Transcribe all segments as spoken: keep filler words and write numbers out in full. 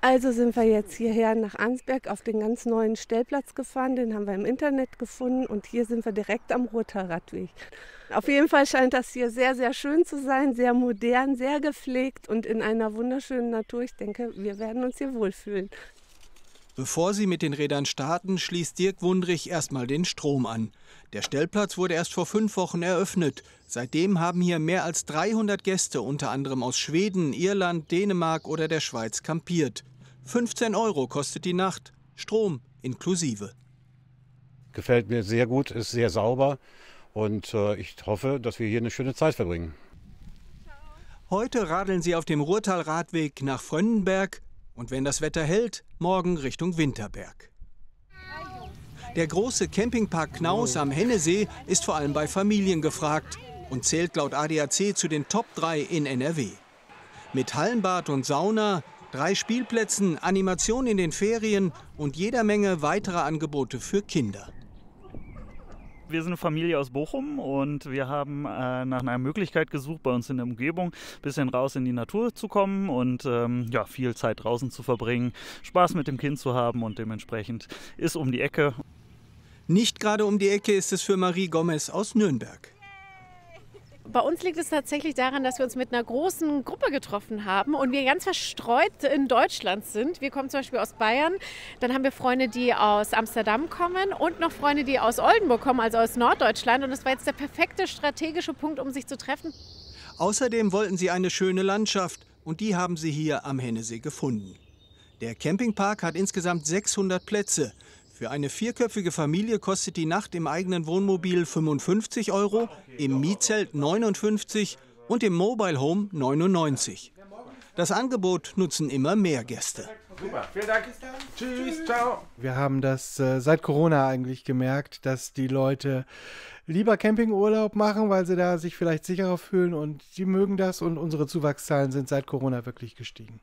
Also sind wir jetzt hierher nach Arnsberg auf den ganz neuen Stellplatz gefahren. Den haben wir im Internet gefunden und hier sind wir direkt am Ruhrtalradweg. Auf jeden Fall scheint das hier sehr, sehr schön zu sein, sehr modern, sehr gepflegt und in einer wunderschönen Natur. Ich denke, wir werden uns hier wohlfühlen. Bevor sie mit den Rädern starten, schließt Dirk Wundrich erstmal den Strom an. Der Stellplatz wurde erst vor fünf Wochen eröffnet. Seitdem haben hier mehr als dreihundert Gäste, unter anderem aus Schweden, Irland, Dänemark oder der Schweiz, kampiert. fünfzehn Euro kostet die Nacht, Strom inklusive. Gefällt mir sehr gut, ist sehr sauber und äh, ich hoffe, dass wir hier eine schöne Zeit verbringen. Heute radeln sie auf dem Ruhrtalradweg nach Frönnenberg und wenn das Wetter hält, morgen Richtung Winterberg. Der große Campingpark Knaus am Hennesee ist vor allem bei Familien gefragt und zählt laut A D A C zu den Top drei in N R W. Mit Hallenbad und Sauna, drei Spielplätzen, Animation in den Ferien und jeder Menge weiterer Angebote für Kinder. Wir sind eine Familie aus Bochum und wir haben äh, nach einer Möglichkeit gesucht, bei uns in der Umgebung ein bisschen raus in die Natur zu kommen und ähm, ja, viel Zeit draußen zu verbringen, Spaß mit dem Kind zu haben und dementsprechend ist um die Ecke. Nicht gerade um die Ecke ist es für Marie Gomez aus Nürnberg. Bei uns liegt es tatsächlich daran, dass wir uns mit einer großen Gruppe getroffen haben und wir ganz verstreut in Deutschland sind. Wir kommen zum Beispiel aus Bayern, dann haben wir Freunde, die aus Amsterdam kommen und noch Freunde, die aus Oldenburg kommen, also aus Norddeutschland. Und das war jetzt der perfekte strategische Punkt, um sich zu treffen. Außerdem wollten sie eine schöne Landschaft und die haben sie hier am Hennesee gefunden. Der Campingpark hat insgesamt sechshundert Plätze. Für eine vierköpfige Familie kostet die Nacht im eigenen Wohnmobil fünfundfünfzig Euro, im Mietzelt neunundfünfzig und im Mobile Home neunundneunzig. Das Angebot nutzen immer mehr Gäste. Super, vielen Dank. Tschüss, ciao. Wir haben das äh, seit Corona eigentlich gemerkt, dass die Leute lieber Campingurlaub machen, weil sie da sich vielleicht sicherer fühlen und sie mögen das und unsere Zuwachszahlen sind seit Corona wirklich gestiegen.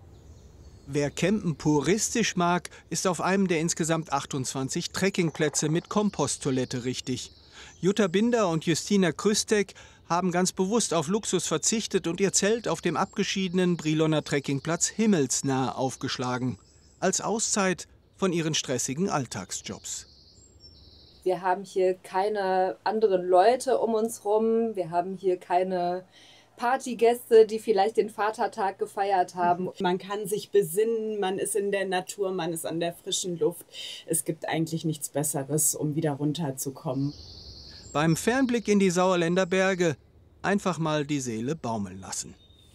Wer Campen puristisch mag, ist auf einem der insgesamt achtundzwanzig Trekkingplätze mit Komposttoilette richtig. Jutta Binder und Justina Krüstek haben ganz bewusst auf Luxus verzichtet und ihr Zelt auf dem abgeschiedenen Briloner Trekkingplatz himmelsnah aufgeschlagen. Als Auszeit von ihren stressigen Alltagsjobs. Wir haben hier keine anderen Leute um uns rum, wir haben hier keine Partygäste, die vielleicht den Vatertag gefeiert haben. Man kann sich besinnen, man ist in der Natur, man ist an der frischen Luft. Es gibt eigentlich nichts Besseres, um wieder runterzukommen. Beim Fernblick in die Sauerländer Berge einfach mal die Seele baumeln lassen.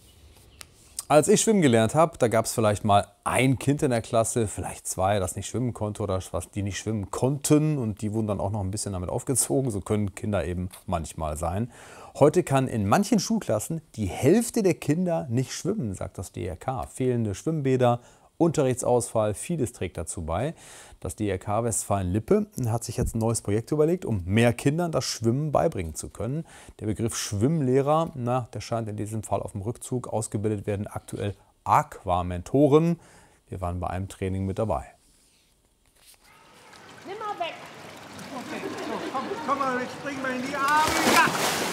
Als ich schwimmen gelernt habe, da gab es vielleicht mal ein Kind in der Klasse, vielleicht zwei, das nicht schwimmen konnte oder was die nicht schwimmen konnten und die wurden dann auch noch ein bisschen damit aufgezogen. So können Kinder eben manchmal sein. Heute kann in manchen Schulklassen die Hälfte der Kinder nicht schwimmen, sagt das D R K. Fehlende Schwimmbäder, Unterrichtsausfall, vieles trägt dazu bei. Das D R K Westfalen-Lippe hat sich jetzt ein neues Projekt überlegt, um mehr Kindern das Schwimmen beibringen zu können. Der Begriff Schwimmlehrer, na, der scheint in diesem Fall auf dem Rückzug. Ausgebildet werden aktuell Aquamentoren. Wir waren bei einem Training mit dabei. Nimm mal weg. Okay, so, komm, komm mal, jetzt springen wir in die Arme. Ja.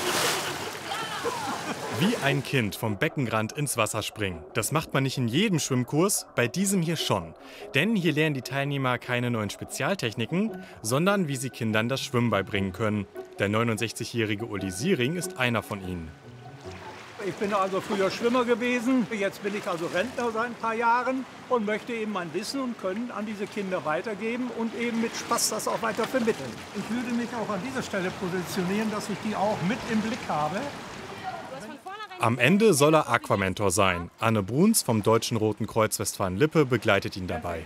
Wie ein Kind vom Beckenrand ins Wasser springen. Das macht man nicht in jedem Schwimmkurs, bei diesem hier schon. Denn hier lernen die Teilnehmer keine neuen Spezialtechniken, sondern wie sie Kindern das Schwimmen beibringen können. Der neunundsechzigjährige Uli Siering ist einer von ihnen. Ich bin also früher Schwimmer gewesen, jetzt bin ich also Rentner seit ein paar Jahren und möchte eben mein Wissen und Können an diese Kinder weitergeben und eben mit Spaß das auch weiter vermitteln. Ich würde mich auch an dieser Stelle positionieren, dass ich die auch mit im Blick habe. Am Ende soll er Aquamentor sein. Anne Bruns vom Deutschen Roten Kreuz Westfalen-Lippe begleitet ihn dabei.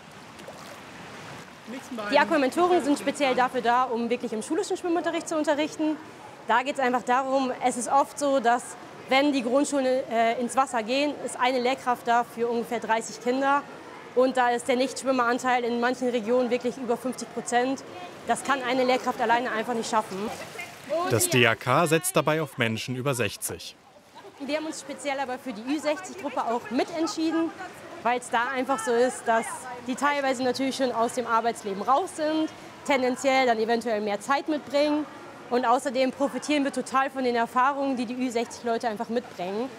Die Aquamentoren sind speziell dafür da, um wirklich im schulischen Schwimmunterricht zu unterrichten. Da geht es einfach darum, es ist oft so, dass wenn die Grundschulen äh, ins Wasser gehen, ist eine Lehrkraft da für ungefähr dreißig Kinder. Und da ist der Nichtschwimmeranteil in manchen Regionen wirklich über fünfzig Prozent. Das kann eine Lehrkraft alleine einfach nicht schaffen. Das D R K setzt dabei auf Menschen über sechzig. Wir haben uns speziell aber für die Ü sechzig Gruppe auch mitentschieden, weil es da einfach so ist, dass die teilweise natürlich schon aus dem Arbeitsleben raus sind, tendenziell dann eventuell mehr Zeit mitbringen. Und außerdem profitieren wir total von den Erfahrungen, die die Ü sechzig Leute einfach mitbringen.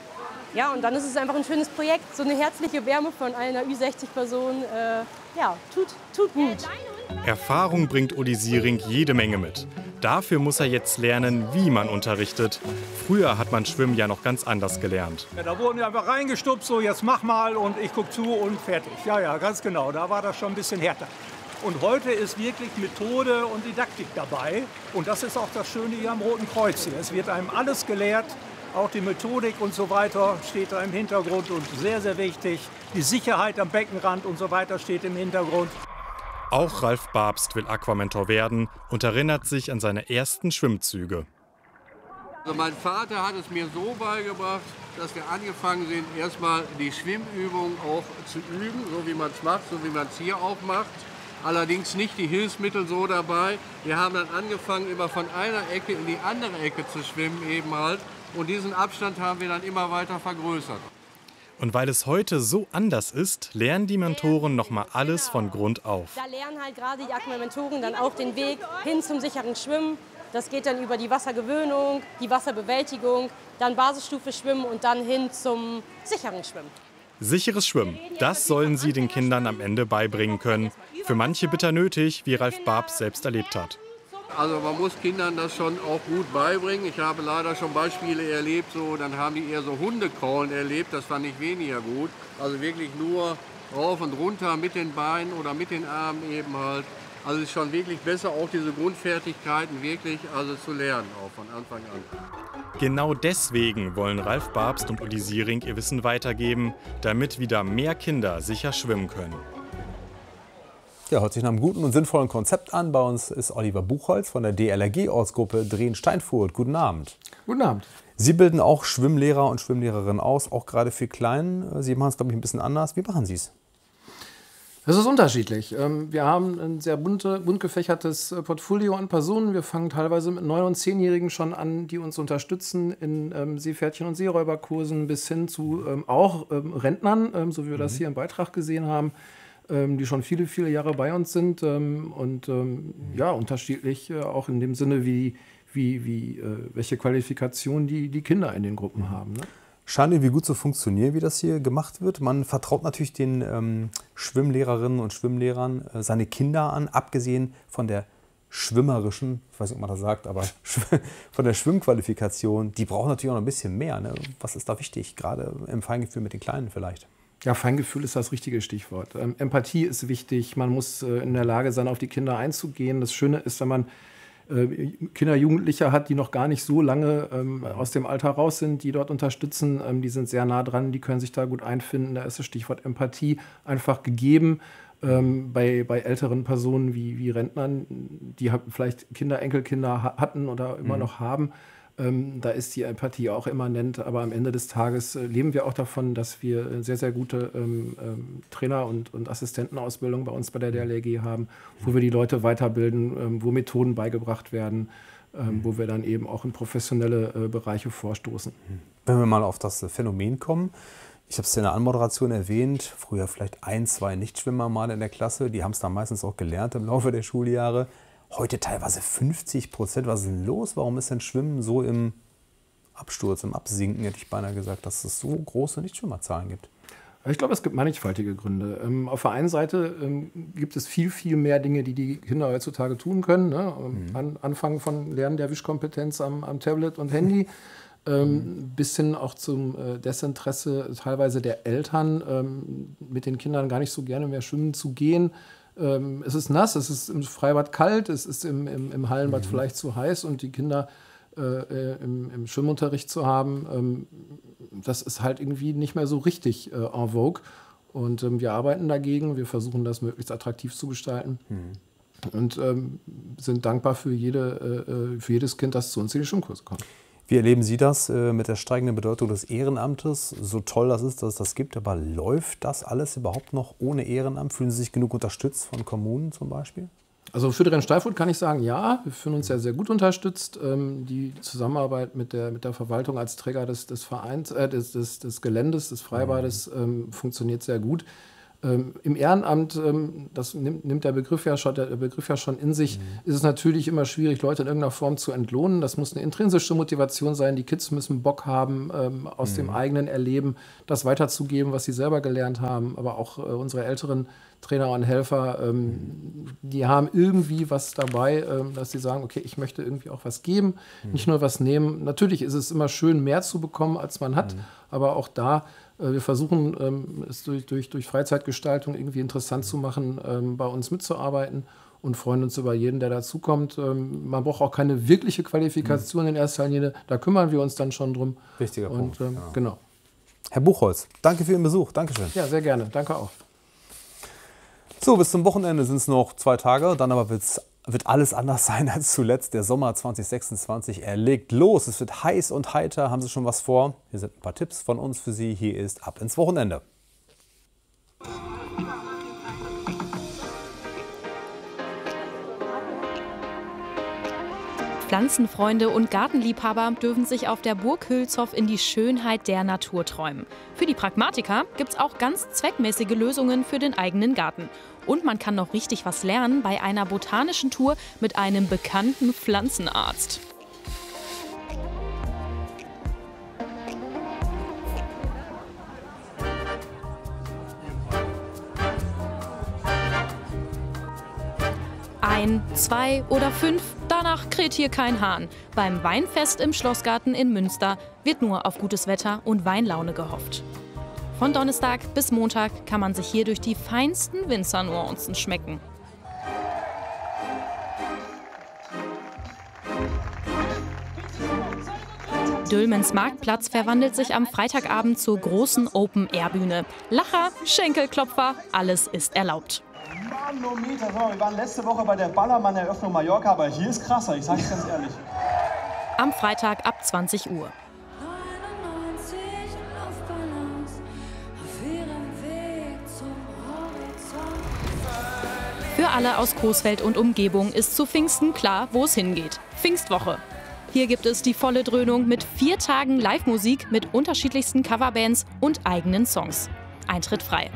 Ja, und dann ist es einfach ein schönes Projekt, so eine herzliche Wärme von einer Ü sechzig Person, äh, ja, tut, tut gut. Erfahrung bringt Uli Siering jede Menge mit. Dafür muss er jetzt lernen, wie man unterrichtet. Früher hat man Schwimmen ja noch ganz anders gelernt. Ja, da wurden wir einfach reingestupst, so jetzt mach mal und ich guck zu und fertig. Ja, ja, ganz genau, da war das schon ein bisschen härter. Und heute ist wirklich Methode und Didaktik dabei. Und das ist auch das Schöne hier am Roten Kreuz hier. Es wird einem alles gelehrt, auch die Methodik und so weiter steht da im Hintergrund und sehr, sehr wichtig. Die Sicherheit am Beckenrand und so weiter steht im Hintergrund. Auch Ralf Babst will Aquamentor werden und erinnert sich an seine ersten Schwimmzüge. Also mein Vater hat es mir so beigebracht, dass wir angefangen sind, erstmal die Schwimmübung auch zu üben, so wie man es macht, so wie man es hier auch macht. Allerdings nicht die Hilfsmittel so dabei. Wir haben dann angefangen, immer von einer Ecke in die andere Ecke zu schwimmen eben halt. Und diesen Abstand haben wir dann immer weiter vergrößert. Und weil es heute so anders ist, lernen die Mentoren noch mal alles von Grund auf. Da lernen halt gerade die Aquamentoren dann auch den Weg hin zum sicheren Schwimmen. Das geht dann über die Wassergewöhnung, die Wasserbewältigung, dann Basisstufe Schwimmen und dann hin zum sicheren Schwimmen. Sicheres Schwimmen, das sollen sie den Kindern am Ende beibringen können. Für manche bitter nötig, wie Ralf Babst selbst erlebt hat. Also man muss Kindern das schon auch gut beibringen. Ich habe leider schon Beispiele erlebt, so, dann haben die eher so Hundekraulen erlebt, das fand ich weniger gut. Also wirklich nur rauf und runter mit den Beinen oder mit den Armen eben halt. Also es ist schon wirklich besser, auch diese Grundfertigkeiten wirklich also zu lernen, auch von Anfang an. Genau deswegen wollen Ralf Babst und Uli Siering ihr Wissen weitergeben, damit wieder mehr Kinder sicher schwimmen können. Ja, hört sich nach einem guten und sinnvollen Konzept an. Bei uns ist Oliver Buchholz von der D L R G-Ortsgruppe Drehen-Steinfurt. Guten Abend. Guten Abend. Sie bilden auch Schwimmlehrer und Schwimmlehrerinnen aus, auch gerade für Kleinen. Sie machen es, glaube ich, ein bisschen anders. Wie machen Sie es? Es ist unterschiedlich. Wir haben ein sehr bunte, bunt gefächertes Portfolio an Personen. Wir fangen teilweise mit neun- und zehnjährigen schon an, die uns unterstützen in ähm, Seepferdchen- und Seeräuberkursen bis hin zu ähm, auch ähm, Rentnern, ähm, so wie wir mhm. das hier im Beitrag gesehen haben, ähm, die schon viele, viele Jahre bei uns sind ähm, und ähm, ja, unterschiedlich äh, auch in dem Sinne, wie, wie, wie äh, welche Qualifikation die, die Kinder in den Gruppen mhm. haben. Ne? Scheint irgendwie gut zu funktionieren, wie das hier gemacht wird. Man vertraut natürlich den ähm, Schwimmlehrerinnen und Schwimmlehrern äh, seine Kinder an, abgesehen von der schwimmerischen, ich weiß nicht, ob man das sagt, aber von der Schwimmqualifikation. Die brauchen natürlich auch noch ein bisschen mehr. Ne? Was ist da wichtig, gerade im Feingefühl mit den Kleinen vielleicht? Ja, Feingefühl ist das richtige Stichwort. Ähm, Empathie ist wichtig. Man muss äh, in der Lage sein, auf die Kinder einzugehen. Das Schöne ist, wenn man Kinder, Jugendliche hat, die noch gar nicht so lange ähm, aus dem Alter raus sind, die dort unterstützen, ähm, die sind sehr nah dran, die können sich da gut einfinden. Da ist das Stichwort Empathie einfach gegeben. Ähm, bei, bei älteren Personen wie, wie Rentnern, die vielleicht Kinder, Enkelkinder ha hatten oder immer mhm. noch haben, ähm, da ist die Empathie auch immanent. Aber am Ende des Tages äh, leben wir auch davon, dass wir sehr, sehr gute ähm, ähm, Trainer- und, und Assistentenausbildung bei uns bei der D L R G haben, wo wir die Leute weiterbilden, ähm, wo Methoden beigebracht werden, ähm, wo wir dann eben auch in professionelle äh, Bereiche vorstoßen. Wenn wir mal auf das Phänomen kommen, ich habe es in der Anmoderation erwähnt, früher vielleicht ein, zwei Nichtschwimmer mal in der Klasse, die haben es dann meistens auch gelernt im Laufe der Schuljahre. Heute teilweise fünfzig Prozent. Was ist denn los? Warum ist denn Schwimmen so im Absturz, im Absinken, hätte ich beinahe gesagt, dass es so große Nichtschwimmerzahlen gibt? Ich glaube, es gibt mannigfaltige Gründe. Ähm, auf der einen Seite ähm, gibt es viel, viel mehr Dinge, die die Kinder heutzutage tun können. Ne? Mhm. An, anfangen von Lernen der Wischkompetenz am, am Tablet und Handy ähm, mhm. bis hin auch zum äh, Desinteresse teilweise der Eltern, ähm, mit den Kindern gar nicht so gerne mehr schwimmen zu gehen. Ähm, es ist nass, es ist im Freibad kalt, es ist im, im, im Hallenbad mhm. vielleicht zu heiß und die Kinder äh, im, im Schwimmunterricht zu haben, ähm, das ist halt irgendwie nicht mehr so richtig äh, en vogue. Und ähm, wir arbeiten dagegen, wir versuchen das möglichst attraktiv zu gestalten mhm. und ähm, sind dankbar für, jede, äh, für jedes Kind, das zu uns in die Schwimmkurse kommt. Wie erleben Sie das äh, mit der steigenden Bedeutung des Ehrenamtes? So toll das ist, dass es das gibt, aber läuft das alles überhaupt noch ohne Ehrenamt? Fühlen Sie sich genug unterstützt von Kommunen zum Beispiel? Also für Drehen-Steinfurt kann ich sagen, ja, wir fühlen uns sehr, sehr gut unterstützt. Ähm, die Zusammenarbeit mit der, mit der Verwaltung als Träger des, des Vereins, äh, des, des, des Geländes, des Freibades, ähm, funktioniert sehr gut. Ähm, Im Ehrenamt, ähm, das nimmt, nimmt der, Begriff ja schon, der Begriff ja schon in sich, mhm. ist es natürlich immer schwierig, Leute in irgendeiner Form zu entlohnen. Das muss eine intrinsische Motivation sein. Die Kids müssen Bock haben, ähm, aus mhm. dem eigenen Erleben das weiterzugeben, was sie selber gelernt haben. Aber auch äh, unsere älteren Trainer und Helfer, ähm, die haben irgendwie was dabei, ähm, dass sie sagen, okay, ich möchte irgendwie auch was geben, mhm. nicht nur was nehmen. Natürlich ist es immer schön, mehr zu bekommen, als man hat, mhm. aber auch da, äh, wir versuchen, ähm, es durch, durch, durch Freizeitgestaltung irgendwie interessant zu machen, ähm, bei uns mitzuarbeiten und freuen uns über jeden, der dazukommt. Ähm, man braucht auch keine wirkliche Qualifikation mhm. in erster Linie, da kümmern wir uns dann schon drum. Wichtiger und, Punkt. Ähm, genau. genau. Herr Buchholz, danke für Ihren Besuch. Dankeschön. Ja, sehr gerne. Danke auch. So, bis zum Wochenende sind es noch zwei Tage, dann aber wird's, wird alles anders sein als zuletzt. Der Sommer zwanzig sechsundzwanzig, er legt los. Es wird heiß und heiter. Haben Sie schon was vor? Hier sind ein paar Tipps von uns für Sie. Hier ist Ab ins Wochenende. Pflanzenfreunde und Gartenliebhaber dürfen sich auf der Burg Hülshoff in die Schönheit der Natur träumen. Für die Pragmatiker gibt es auch ganz zweckmäßige Lösungen für den eigenen Garten. Und man kann noch richtig was lernen bei einer botanischen Tour mit einem bekannten Pflanzenarzt. Ein, zwei oder fünf, danach kräht hier kein Hahn. Beim Weinfest im Schlossgarten in Münster wird nur auf gutes Wetter und Weinlaune gehofft. Von Donnerstag bis Montag kann man sich hier durch die feinsten Winzernuancen schmecken. Dülmens Marktplatz verwandelt sich am Freitagabend zur großen Open-Air-Bühne. Lacher, Schenkelklopfer, alles ist erlaubt. Manometer, so, wir waren letzte Woche bei der Ballermann-Eröffnung Mallorca, aber hier ist krasser, ich sage es ganz ehrlich. Am Freitag ab zwanzig Uhr. Für alle aus Coesfeld und Umgebung ist zu Pfingsten klar, wo es hingeht. Pfingstwoche. Hier gibt es die volle Dröhnung mit vier Tagen Live-Musik mit unterschiedlichsten Coverbands und eigenen Songs. Eintritt frei.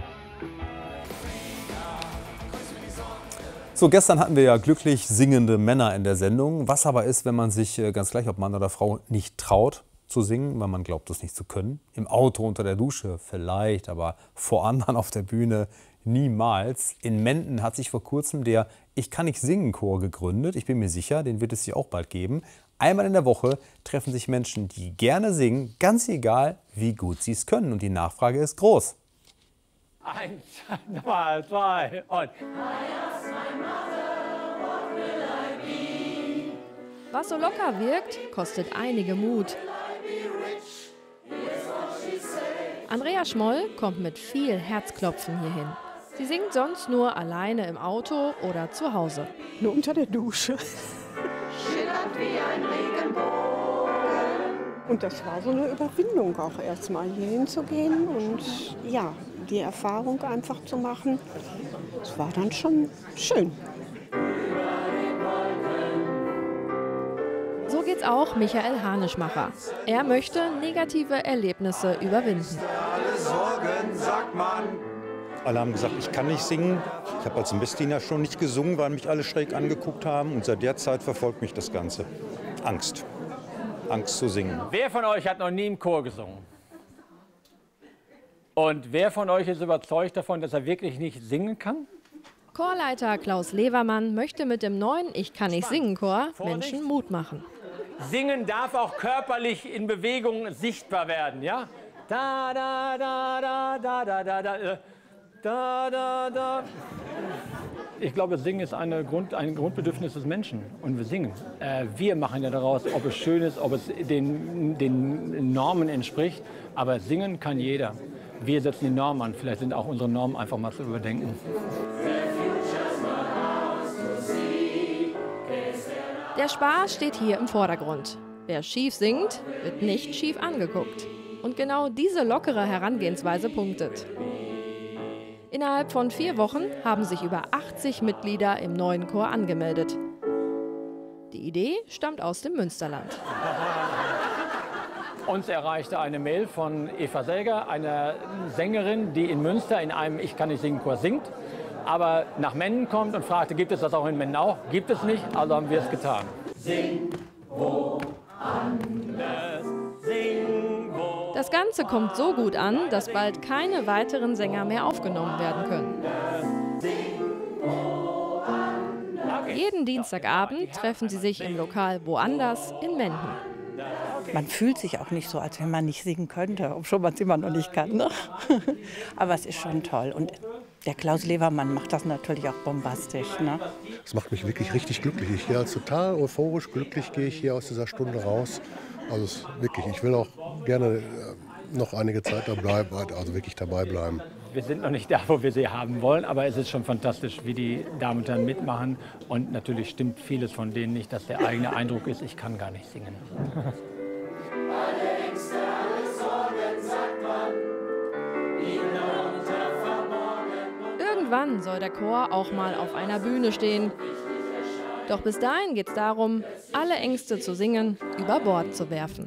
So, gestern hatten wir ja glücklich singende Männer in der Sendung. Was aber ist, wenn man sich, ganz gleich ob Mann oder Frau, nicht traut zu singen, weil man glaubt, es nicht zu können? Im Auto, unter der Dusche vielleicht, aber vor anderen auf der Bühne niemals. In Menden hat sich vor kurzem der Ich kann nicht singen Chor gegründet. Ich bin mir sicher, den wird es hier auch bald geben. Einmal in der Woche treffen sich Menschen, die gerne singen, ganz egal, wie gut sie es können. Und die Nachfrage ist groß. Eins, zwei, zwei und... Was so locker wirkt, kostet einige Mut. Andrea Schmoll kommt mit viel Herzklopfen hierhin. Sie singt sonst nur alleine im Auto oder zu Hause. Nur unter der Dusche. Schillernd wie ein Regenbogen. Und das war so eine Überwindung auch erstmal hier hinzugehen und ja, die Erfahrung einfach zu machen. Es war dann schon schön. So geht's auch Michael Hanischmacher. Er möchte negative Erlebnisse überwinden. Alle haben gesagt, ich kann nicht singen. Ich habe als Messdiener schon nicht gesungen, weil mich alle schräg angeguckt haben. Und seit der Zeit verfolgt mich das Ganze. Angst. Angst zu singen. Wer von euch hat noch nie im Chor gesungen? Und wer von euch ist überzeugt davon, dass er wirklich nicht singen kann? Chorleiter Klaus Levermann möchte mit dem neuen Ich kann nicht singen Chor Menschen Mut machen. Singen darf auch körperlich in Bewegung sichtbar werden, ja? Da, da, da, da, da, da, da, da, da, da, da. Ich glaube, Singen ist eine Grund, ein Grundbedürfnis des Menschen und wir singen. Äh, wir machen ja daraus, ob es schön ist, ob es den, den Normen entspricht, aber singen kann jeder. Wir setzen die Normen an, vielleicht sind auch unsere Normen einfach mal zu überdenken. Der Spaß steht hier im Vordergrund. Wer schief singt, wird nicht schief angeguckt. Und genau diese lockere Herangehensweise punktet. Innerhalb von vier Wochen haben sich über achtzig Mitglieder im neuen Chor angemeldet. Die Idee stammt aus dem Münsterland. Uns erreichte eine Mail von Eva Säger, einer Sängerin, die in Münster in einem Ich kann nicht singen Kurs singt, aber nach Mennen kommt und fragte, gibt es das auch in Mennen auch? Gibt es nicht, also haben wir es getan. Sing woanders, sing woanders. Das Ganze kommt so gut an, dass bald keine weiteren Sänger mehr aufgenommen werden können. Jeden Dienstagabend treffen sie sich im Lokal Woanders in Menden. Man fühlt sich auch nicht so, als wenn man nicht singen könnte, obwohl man es immer noch nicht kann. Ne? Aber es ist schon toll. Und der Klaus Levermann macht das natürlich auch bombastisch. Ne? Das macht mich wirklich richtig glücklich. Ich gehe als total euphorisch glücklich gehe ich hier aus dieser Stunde raus. Also es, wirklich, ich will auch gerne noch einige Zeit da bleiben, also wirklich dabei bleiben. Wir sind noch nicht da, wo wir sie haben wollen, aber es ist schon fantastisch, wie die Damen und Herren mitmachen. Und natürlich stimmt vieles von denen nicht, dass der eigene Eindruck ist, ich kann gar nicht singen. Alle Ängste, alle Sorgen, sagt man, hinunter verborgen. Irgendwann soll der Chor auch mal auf einer Bühne stehen. Doch bis dahin geht es darum, alle Ängste zu singen, über Bord zu werfen.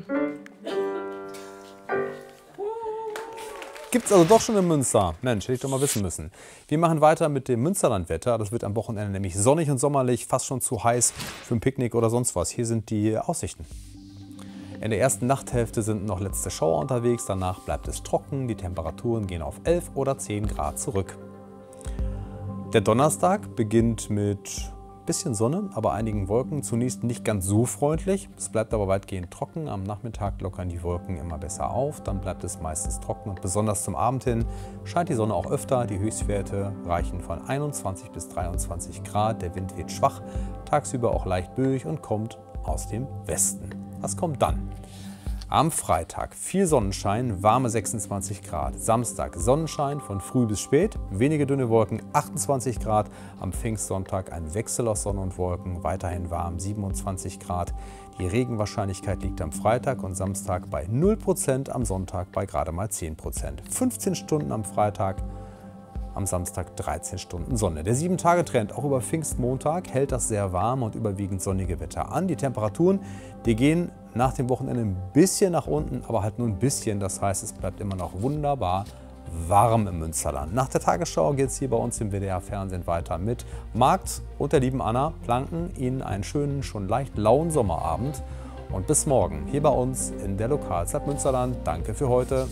Gibt's also doch schon in Münster. Mensch, hätte ich doch mal wissen müssen. Wir machen weiter mit dem Münsterlandwetter. Das wird am Wochenende nämlich sonnig und sommerlich, fast schon zu heiß für ein Picknick oder sonst was. Hier sind die Aussichten. In der ersten Nachthälfte sind noch letzte Schauer unterwegs. Danach bleibt es trocken. Die Temperaturen gehen auf elf oder zehn Grad zurück. Der Donnerstag beginnt mit bisschen Sonne, aber einigen Wolken. Zunächst nicht ganz so freundlich. Es bleibt aber weitgehend trocken. Am Nachmittag lockern die Wolken immer besser auf. Dann bleibt es meistens trocken und besonders zum Abend hin scheint die Sonne auch öfter. Die Höchstwerte reichen von einundzwanzig bis dreiundzwanzig Grad. Der Wind wird schwach, tagsüber auch leicht böig und kommt aus dem Westen. Was kommt dann? Am Freitag viel Sonnenschein, warme sechsundzwanzig Grad. Samstag Sonnenschein von früh bis spät, wenige dünne Wolken, achtundzwanzig Grad. Am Pfingstsonntag ein Wechsel aus Sonne und Wolken, weiterhin warm, siebenundzwanzig Grad. Die Regenwahrscheinlichkeit liegt am Freitag und Samstag bei null Prozent, am Sonntag bei gerade mal zehn Prozent. fünfzehn Stunden am Freitag, am Samstag dreizehn Stunden Sonne. Der sieben Tage Trend auch über Pfingstmontag hält das sehr warme und überwiegend sonnige Wetter an. Die Temperaturen, die gehen nach dem Wochenende ein bisschen nach unten, aber halt nur ein bisschen. Das heißt, es bleibt immer noch wunderbar warm im Münsterland. Nach der Tagesschau geht es hier bei uns im W D R-Fernsehen weiter mit Markt und der lieben Anna planken Ihnen einen schönen, schon leicht lauen Sommerabend. Und bis morgen hier bei uns in der Lokalzeit Münsterland. Danke für heute.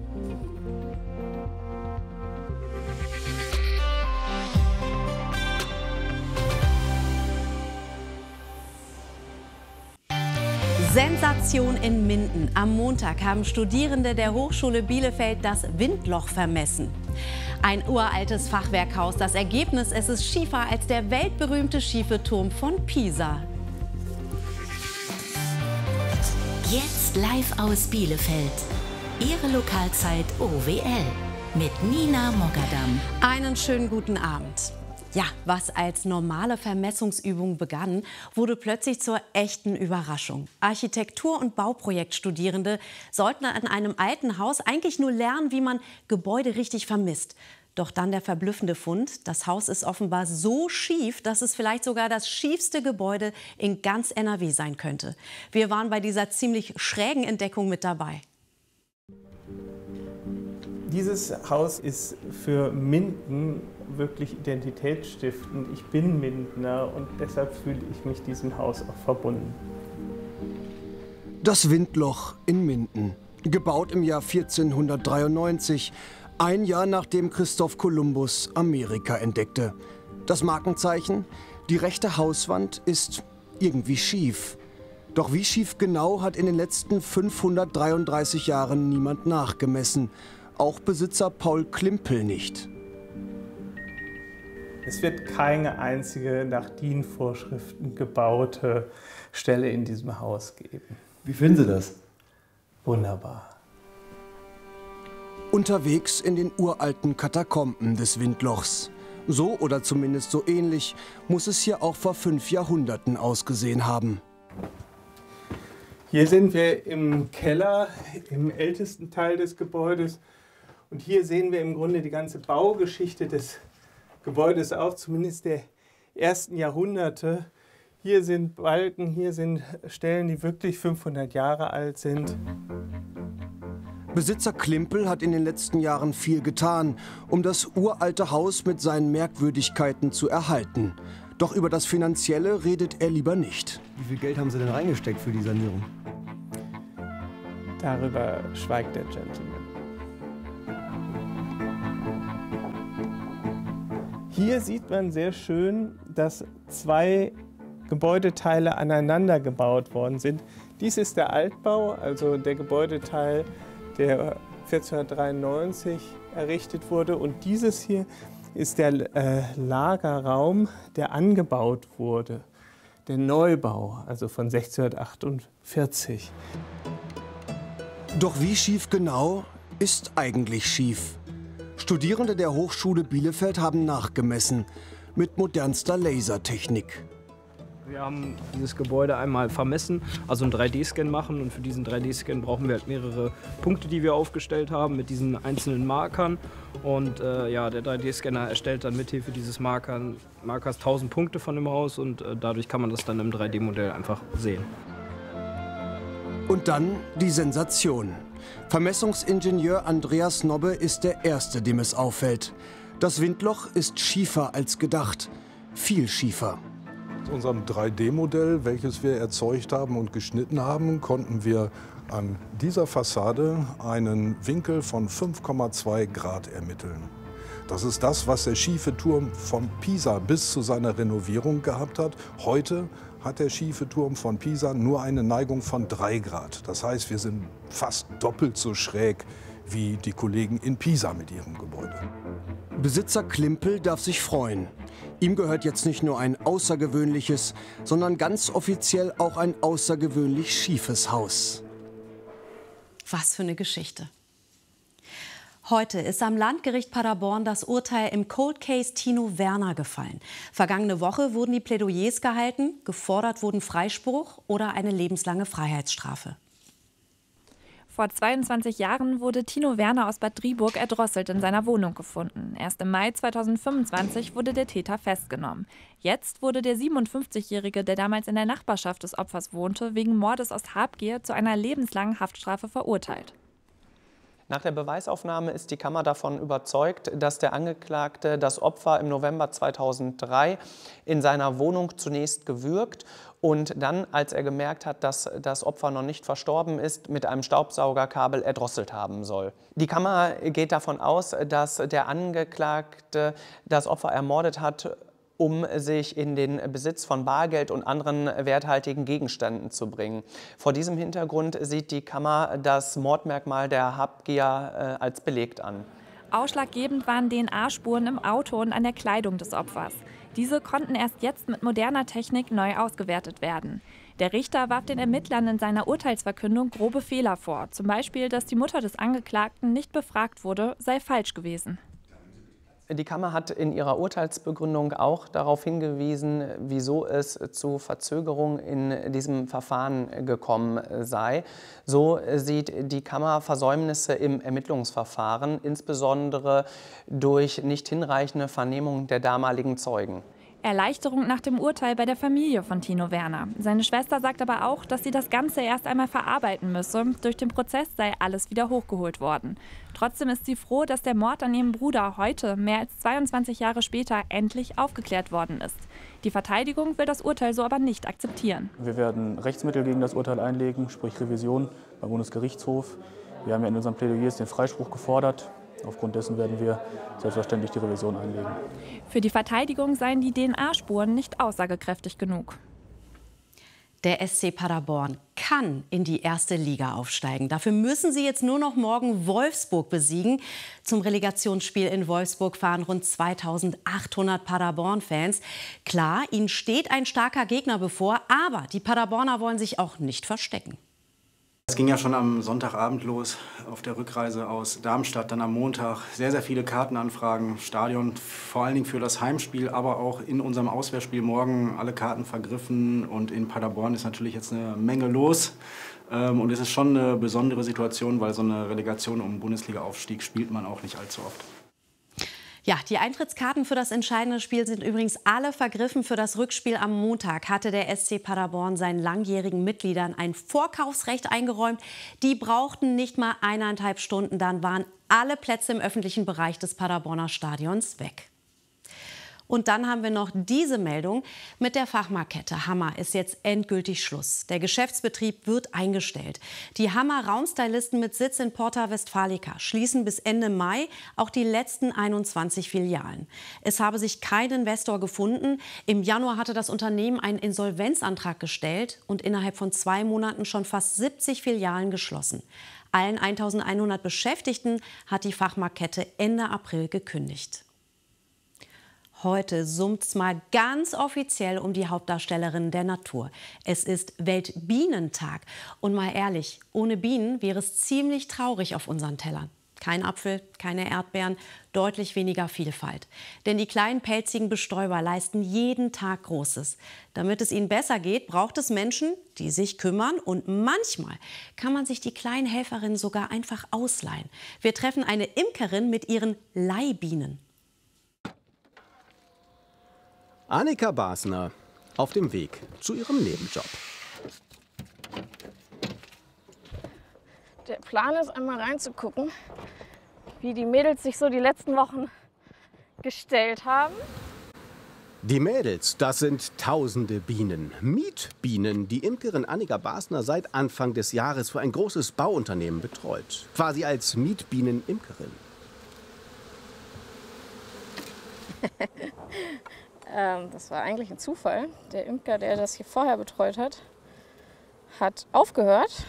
Sensation in Minden. Am Montag haben Studierende der Hochschule Bielefeld das Windloch vermessen. Ein uraltes Fachwerkhaus. Das Ergebnis, es ist schiefer als der weltberühmte schiefe Turm von Pisa. Jetzt live aus Bielefeld. Ihre Lokalzeit O W L mit Nina Mogadam. Einen schönen guten Abend. Ja, was als normale Vermessungsübung begann, wurde plötzlich zur echten Überraschung. Architektur- und Bauprojektstudierende sollten an einem alten Haus eigentlich nur lernen, wie man Gebäude richtig vermisst. Doch dann der verblüffende Fund: Das Haus ist offenbar so schief, dass es vielleicht sogar das schiefste Gebäude in ganz N R W sein könnte. Wir waren bei dieser ziemlich schrägen Entdeckung mit dabei. Dieses Haus ist für Minden wirklich identitätsstiftend. Ich bin Mindener und deshalb fühle ich mich diesem Haus auch verbunden. Das Windloch in Minden, gebaut im Jahr vierzehnhundertdreiundneunzig, ein Jahr nachdem Christoph Kolumbus Amerika entdeckte. Das Markenzeichen: die rechte Hauswand ist irgendwie schief. Doch wie schief genau, hat in den letzten fünfhundertdreiunddreißig Jahren niemand nachgemessen. Auch Besitzer Paul Klimpel nicht. Es wird keine einzige nach D I N-Vorschriften gebaute Stelle in diesem Haus geben. Wie finden Sie das? Wunderbar. Unterwegs in den uralten Katakomben des Windlochs. So oder zumindest so ähnlich muss es hier auch vor fünf Jahrhunderten ausgesehen haben. Hier sind wir im Keller, im ältesten Teil des Gebäudes. Und hier sehen wir im Grunde die ganze Baugeschichte des Gebäudes, auch zumindest der ersten Jahrhunderte. Hier sind Balken, hier sind Stellen, die wirklich fünfhundert Jahre alt sind. Besitzer Klimpel hat in den letzten Jahren viel getan, um das uralte Haus mit seinen Merkwürdigkeiten zu erhalten. Doch über das Finanzielle redet er lieber nicht. Wie viel Geld haben Sie denn reingesteckt für die Sanierung? Darüber schweigt der Gentleman. Hier sieht man sehr schön, dass zwei Gebäudeteile aneinander gebaut worden sind. Dies ist der Altbau, also der Gebäudeteil, der vierzehnhundertdreiundneunzig errichtet wurde. Und dieses hier ist der äh, Lagerraum, der angebaut wurde. Der Neubau, also von sechzehnhundertachtundvierzig. Doch wie schief genau ist eigentlich schief? Studierende der Hochschule Bielefeld haben nachgemessen mit modernster Lasertechnik. Wir haben dieses Gebäude einmal vermessen, also einen drei D-Scan machen. Und für diesen drei D-Scan brauchen wir halt mehrere Punkte, die wir aufgestellt haben mit diesen einzelnen Markern. Und äh, ja, der drei D-Scanner erstellt dann mithilfe dieses Markern, Markers tausend Punkte von dem Haus. Und äh, dadurch kann man das dann im drei D-Modell einfach sehen. Und dann die Sensation. Vermessungsingenieur Andreas Nobbe ist der Erste, dem es auffällt. Das Windloch ist schiefer als gedacht. Viel schiefer. Mit unserem drei D-Modell, welches wir erzeugt haben und geschnitten haben, konnten wir an dieser Fassade einen Winkel von fünf Komma zwei Grad ermitteln. Das ist das, was der schiefe Turm von Pisa bis zu seiner Renovierung gehabt hat. Heute hat der schiefe Turm von Pisa nur eine Neigung von drei Grad. Das heißt, wir sind fast doppelt so schräg wie die Kollegen in Pisa mit ihrem Gebäude. Besitzer Klimpel darf sich freuen. Ihm gehört jetzt nicht nur ein außergewöhnliches, sondern ganz offiziell auch ein außergewöhnlich schiefes Haus. Was für eine Geschichte. Heute ist am Landgericht Paderborn das Urteil im Cold Case Tino Werner gefallen. Vergangene Woche wurden die Plädoyers gehalten, gefordert wurden Freispruch oder eine lebenslange Freiheitsstrafe. Vor zweiundzwanzig Jahren wurde Tino Werner aus Bad Driburg erdrosselt in seiner Wohnung gefunden. Erst im Mai zweitausendfünfundzwanzig wurde der Täter festgenommen. Jetzt wurde der siebenundfünfzigjährige, der damals in der Nachbarschaft des Opfers wohnte, wegen Mordes aus Habgier zu einer lebenslangen Haftstrafe verurteilt. Nach der Beweisaufnahme ist die Kammer davon überzeugt, dass der Angeklagte das Opfer im November zweitausenddrei in seiner Wohnung zunächst gewürgt und dann, als er gemerkt hat, dass das Opfer noch nicht verstorben ist, mit einem Staubsaugerkabel erdrosselt haben soll. Die Kammer geht davon aus, dass der Angeklagte das Opfer ermordet hat, um sich in den Besitz von Bargeld und anderen werthaltigen Gegenständen zu bringen. Vor diesem Hintergrund sieht die Kammer das Mordmerkmal der Habgier äh, als belegt an. Ausschlaggebend waren D N A-Spuren im Auto und an der Kleidung des Opfers. Diese konnten erst jetzt mit moderner Technik neu ausgewertet werden. Der Richter warf den Ermittlern in seiner Urteilsverkündung grobe Fehler vor. Zum Beispiel, dass die Mutter des Angeklagten nicht befragt wurde, sei falsch gewesen. Die Kammer hat in ihrer Urteilsbegründung auch darauf hingewiesen, wieso es zu Verzögerungen in diesem Verfahren gekommen sei. So sieht die Kammer Versäumnisse im Ermittlungsverfahren, insbesondere durch nicht hinreichende Vernehmung der damaligen Zeugen. Erleichterung nach dem Urteil bei der Familie von Tino Werner. Seine Schwester sagt aber auch, dass sie das Ganze erst einmal verarbeiten müsse. Durch den Prozess sei alles wieder hochgeholt worden. Trotzdem ist sie froh, dass der Mord an ihrem Bruder heute, mehr als zweiundzwanzig Jahre später, endlich aufgeklärt worden ist. Die Verteidigung will das Urteil so aber nicht akzeptieren. Wir werden Rechtsmittel gegen das Urteil einlegen, sprich Revision beim Bundesgerichtshof. Wir haben ja in unseren Plädoyers den Freispruch gefordert. Aufgrund dessen werden wir selbstverständlich die Revision einlegen. Für die Verteidigung seien die D N A-Spuren nicht aussagekräftig genug. Der S C Paderborn kann in die erste Liga aufsteigen. Dafür müssen sie jetzt nur noch morgen Wolfsburg besiegen. Zum Relegationsspiel in Wolfsburg fahren rund zweitausendachthundert Paderborn-Fans. Klar, ihnen steht ein starker Gegner bevor, aber die Paderborner wollen sich auch nicht verstecken. Es ging ja schon am Sonntagabend los, auf der Rückreise aus Darmstadt, dann am Montag. Sehr, sehr viele Kartenanfragen, Stadion, vor allen Dingen für das Heimspiel, aber auch in unserem Auswärtsspiel morgen alle Karten vergriffen. Und in Paderborn ist natürlich jetzt eine Menge los. Und es ist schon eine besondere Situation, weil so eine Relegation um Bundesliga-Aufstieg spielt man auch nicht allzu oft. Ja, die Eintrittskarten für das entscheidende Spiel sind übrigens alle vergriffen. Für das Rückspiel am Montag hatte der S C Paderborn seinen langjährigen Mitgliedern ein Vorkaufsrecht eingeräumt. Die brauchten nicht mal eineinhalb Stunden, dann waren alle Plätze im öffentlichen Bereich des Paderborner Stadions weg. Und dann haben wir noch diese Meldung. Mit der Fachmarktkette Hammer ist jetzt endgültig Schluss. Der Geschäftsbetrieb wird eingestellt. Die Hammer Raumstylisten mit Sitz in Porta Westfalica schließen bis Ende Mai auch die letzten einundzwanzig Filialen. Es habe sich kein Investor gefunden. Im Januar hatte das Unternehmen einen Insolvenzantrag gestellt und innerhalb von zwei Monaten schon fast siebzig Filialen geschlossen. Allen eintausendeinhundert Beschäftigten hat die Fachmarktkette Ende April gekündigt. Heute summt's mal ganz offiziell um die Hauptdarstellerin der Natur. Es ist Weltbienentag. Und mal ehrlich, ohne Bienen wäre es ziemlich traurig auf unseren Tellern. Kein Apfel, keine Erdbeeren, deutlich weniger Vielfalt. Denn die kleinen pelzigen Bestäuber leisten jeden Tag Großes. Damit es ihnen besser geht, braucht es Menschen, die sich kümmern. Und manchmal kann man sich die kleinen Helferinnen sogar einfach ausleihen. Wir treffen eine Imkerin mit ihren Leihbienen. Annika Basner auf dem Weg zu ihrem Nebenjob. Der Plan ist, einmal reinzugucken, wie die Mädels sich so die letzten Wochen gestellt haben. Die Mädels, das sind tausende Bienen. Mietbienen, die Imkerin Annika Basner seit Anfang des Jahres für ein großes Bauunternehmen betreut. Quasi als Mietbienen-Imkerin. ähm, das war eigentlich ein Zufall. Der Imker, der das hier vorher betreut hat, hat aufgehört.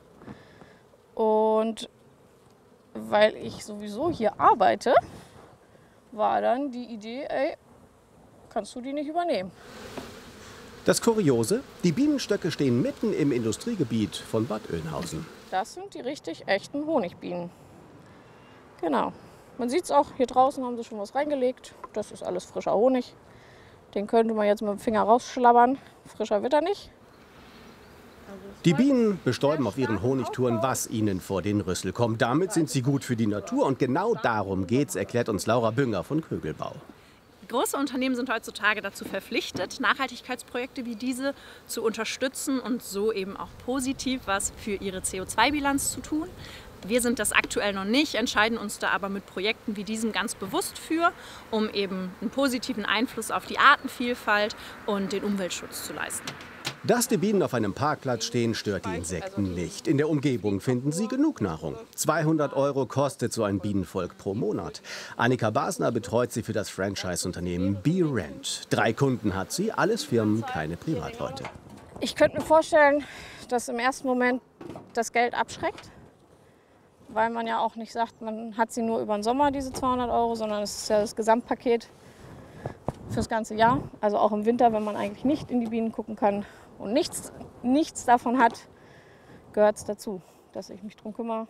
Und weil ich sowieso hier arbeite, war dann die Idee, ey, kannst du die nicht übernehmen? Das Kuriose, die Bienenstöcke stehen mitten im Industriegebiet von Bad Oeynhausen. Das sind die richtig echten Honigbienen. Genau. Man sieht es auch, hier draußen haben sie schon was reingelegt. Das ist alles frischer Honig. Den könnte man jetzt mit dem Finger rausschlabbern. Frischer wird er nicht. Die Bienen bestäuben auf ihren Honigtouren, was ihnen vor den Rüssel kommt. Damit sind sie gut für die Natur und genau darum geht's, erklärt uns Laura Bünger von Kögelbau. Große Unternehmen sind heutzutage dazu verpflichtet, Nachhaltigkeitsprojekte wie diese zu unterstützen und so eben auch positiv was für ihre C O zwei Bilanz zu tun. Wir sind das aktuell noch nicht, entscheiden uns da aber mit Projekten wie diesem ganz bewusst für, um eben einen positiven Einfluss auf die Artenvielfalt und den Umweltschutz zu leisten. Dass die Bienen auf einem Parkplatz stehen, stört die Insekten nicht. In der Umgebung finden sie genug Nahrung. zweihundert Euro kostet so ein Bienenvolk pro Monat. Annika Basner betreut sie für das Franchise-Unternehmen BeRent. Drei Kunden hat sie, alles Firmen, keine Privatleute. Ich könnte mir vorstellen, dass im ersten Moment das Geld abschreckt. Weil man ja auch nicht sagt, man hat sie nur über den Sommer, diese zweihundert Euro, sondern es ist ja das Gesamtpaket fürs ganze Jahr. Also auch im Winter, wenn man eigentlich nicht in die Bienen gucken kann und nichts, nichts davon hat, gehört es dazu, dass ich mich drum kümmere.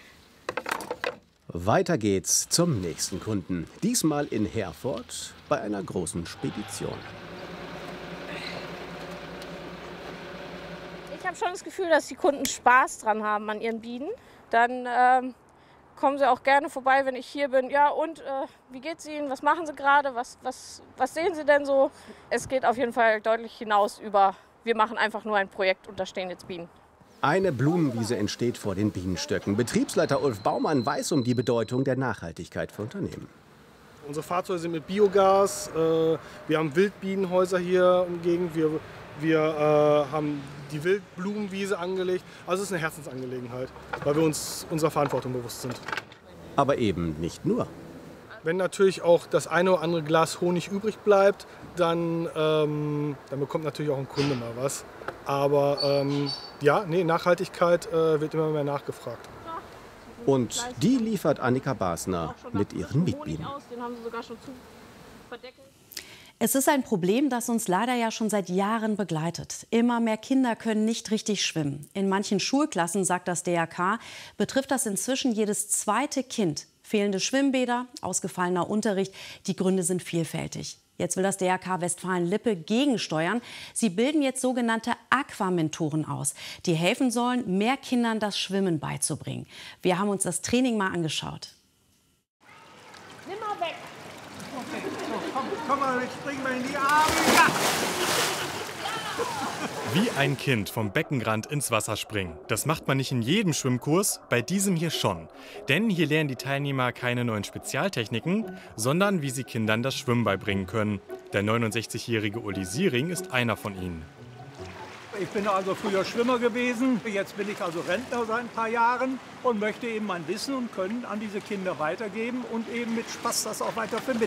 Weiter geht's zum nächsten Kunden. Diesmal in Herford bei einer großen Spedition. Ich habe schon das Gefühl, dass die Kunden Spaß dran haben an ihren Bienen. Dann ähm, kommen sie auch gerne vorbei, wenn ich hier bin. Ja, und äh, wie geht's Ihnen? Was machen Sie gerade? Was, was, was sehen Sie denn so? Es geht auf jeden Fall deutlich hinaus über, wir machen einfach nur ein Projekt und da stehen jetzt Bienen. Eine Blumenwiese entsteht vor den Bienenstöcken. Betriebsleiter Ulf Baumann weiß um die Bedeutung der Nachhaltigkeit für Unternehmen. Unsere Fahrzeuge sind mit Biogas. Äh, wir haben Wildbienenhäuser hier im Gegend. Wir, wir äh, haben die Wildblumenwiese angelegt. Also es ist eine Herzensangelegenheit, weil wir uns unserer Verantwortung bewusst sind. Aber eben nicht nur. Wenn natürlich auch das eine oder andere Glas Honig übrig bleibt, dann, ähm, dann bekommt natürlich auch ein Kunde mal was. Aber ähm, ja, nee, Nachhaltigkeit äh, wird immer mehr nachgefragt. Und die liefert Annika Basner mit ihren Mietbienen. Den haben sie sogar schon zu verdeckelt. Es ist ein Problem, das uns leider ja schon seit Jahren begleitet. Immer mehr Kinder können nicht richtig schwimmen. In manchen Schulklassen, sagt das D R K, betrifft das inzwischen jedes zweite Kind. Fehlende Schwimmbäder, ausgefallener Unterricht, die Gründe sind vielfältig. Jetzt will das D R K Westfalen-Lippe gegensteuern. Sie bilden jetzt sogenannte Aquamentoren aus, die helfen sollen, mehr Kindern das Schwimmen beizubringen. Wir haben uns das Training mal angeschaut. Nimm mal weg. Okay, so, komm, komm mal, jetzt springen wir in die Arme. Ja. Wie ein Kind vom Beckenrand ins Wasser springen. Das macht man nicht in jedem Schwimmkurs, bei diesem hier schon. Denn hier lernen die Teilnehmer keine neuen Spezialtechniken, sondern wie sie Kindern das Schwimmen beibringen können. Der neunundsechzigjährige Uli Siering ist einer von ihnen. Ich bin also früher Schwimmer gewesen, jetzt bin ich also Rentner seit ein paar Jahren und möchte eben mein Wissen und Können an diese Kinder weitergeben und eben mit Spaß das auch weiter vermitteln.